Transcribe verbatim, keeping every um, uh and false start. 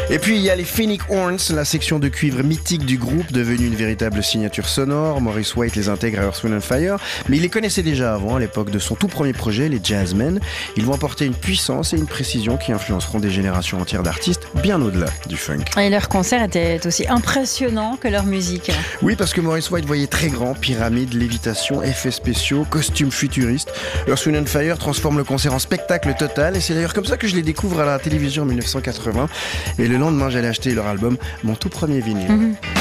Et puis il y a les Phoenix Horns, la section de cuivre mythique du groupe, devenue une véritable signature sonore. Maurice White les intègre à Earth, Wind and Fire, mais il les connaissait déjà avant, à l'époque de son tout premier projet, les Jazzmen. Ils vont apporter une puissance et une précision qui influenceront des générations entières d'artistes bien au-delà du funk. Et leurs concerts étaient aussi impressionnants que leur musique. Oui, parce que Maurice White voyait très grand, pyramides, lévitation, effets spéciaux, costumes futuristes. Earth, Wind and Fire transforme le concert en spectacle total, et c'est d'ailleurs comme ça que je les découvre à la télévision en mille neuf cent quatre-vingts. Et le lendemain, j'allais acheter leur album, mon tout premier vinyle. Mmh.